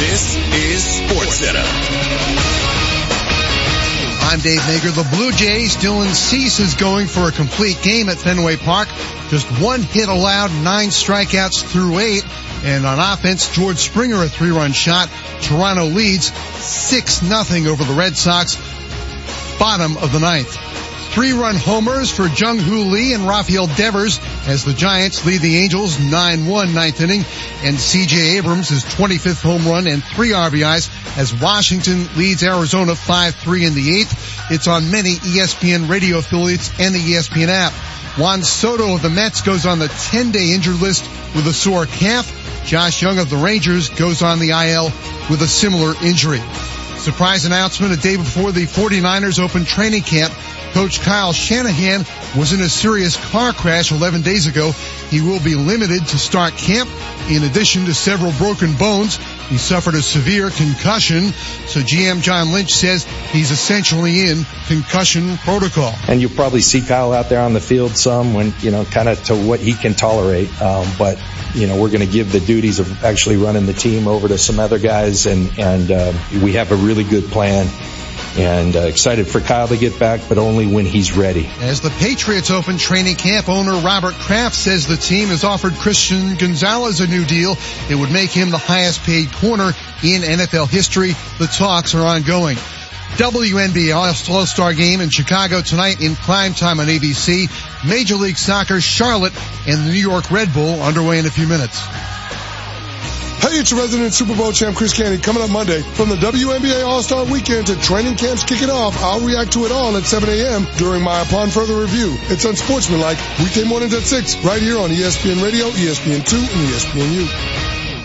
This is SportsCenter. I'm Dave Nager. The Blue Jays, Dylan Cease is going for a complete game at Fenway Park. Just one hit allowed, 9 strikeouts through 8. And on offense, George Springer, a 3-run shot. Toronto leads 6-0 over the Red Sox. Bottom of the 9th. 3-run homers for Jung-Hoo Lee and Rafael Devers as the Giants lead the Angels 9-1 ninth inning. And C.J. Abrams, his 25th home run and 3 RBIs as Washington leads Arizona 5-3 in the 8th. It's on many ESPN radio affiliates and the ESPN app. Juan Soto of the Mets goes on the 10-day injured list with a sore calf. Josh Young of the Rangers goes on the IL with a similar injury. Surprise announcement a day before the 49ers opened training camp. Coach Kyle Shanahan was in a serious car crash 11 days ago. He will be limited to start camp. In addition to several broken bones, he suffered a severe concussion. So GM John Lynch says he's essentially in concussion protocol. And you'll probably see Kyle out there on the field some when, kind of to what he can tolerate. But we're going to give the duties of actually running the team over to some other guys, and we have a really good plan. And excited for Kyle to get back, but only when he's ready. As the Patriots open training camp, owner Robert Kraft says the team has offered Christian Gonzalez a new deal. It would make him the highest paid corner in NFL history. The talks are ongoing. WNBA All-Star Game in Chicago tonight in primetime on ABC. Major League Soccer, Charlotte and the New York Red Bull underway in a few minutes. Hey, it's your resident Super Bowl champ Chris Canty. Coming up Monday, from the WNBA All-Star Weekend to training camps kicking off, I'll react to it all at 7 a.m. during my Upon Further Review. It's Unsportsmanlike, weekday mornings at 6, right here on ESPN Radio, ESPN2, and ESPNU.